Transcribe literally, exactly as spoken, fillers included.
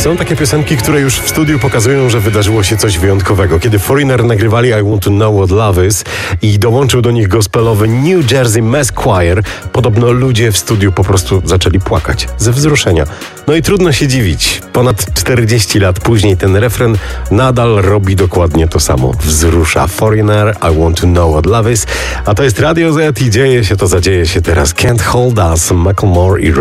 Są takie piosenki, które już w studiu pokazują, że wydarzyło się coś wyjątkowego. Kiedy Foreigner nagrywali I Want to Know What Love Is i dołączył do nich gospelowy New Jersey Mass Choir, podobno ludzie w studiu po prostu zaczęli płakać ze wzruszenia. No i trudno się dziwić. Ponad czterdzieści lat później ten refren nadal robi dokładnie to samo. Wzrusza. Foreigner, I Want to Know What Love Is. A to jest Radio Z i dzieje się to, zadzieje się teraz. Can't Hold Us, Macklemore i